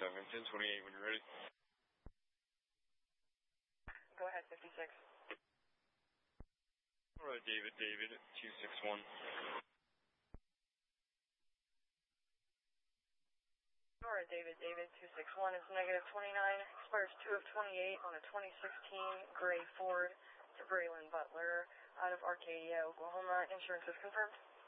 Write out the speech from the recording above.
1028 when you're ready. Go ahead, 56. Alright, David, 261. Alright, David, 261. It's negative 29. Expires 2 of 28 on a 2016 gray Ford to Braylon Butler out of Arcadia, Oklahoma. Insurance is confirmed.